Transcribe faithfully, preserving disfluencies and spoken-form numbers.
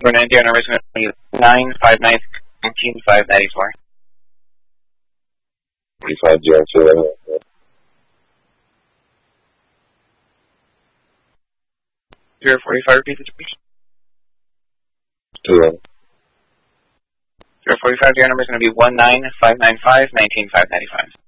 Zero ninety, our number is going to be nine five nine nineteen five ninety four. Forty-five zero two. Zero forty-five. Repeat the please. Two. Zero forty-five. Your number is going to be one nine five nine five nineteen five ninety five.